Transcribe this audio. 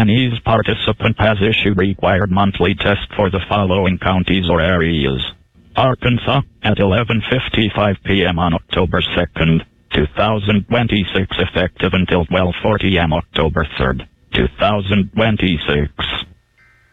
Any participant has issued required monthly test for the following counties or areas. Arkansas, at 11:55 p.m. on October 2nd, 2026, effective until 12:40 am October 3rd, 2026.